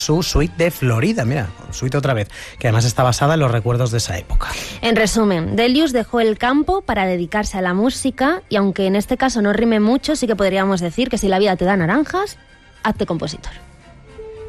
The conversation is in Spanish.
su suite de Florida, mira, suite otra vez, que además está basada en los recuerdos de esa época. En resumen, Delius dejó el campo para dedicarse a la música y aunque en este caso no rime mucho, sí que podríamos decir que si la vida te da naranjas, hazte compositor.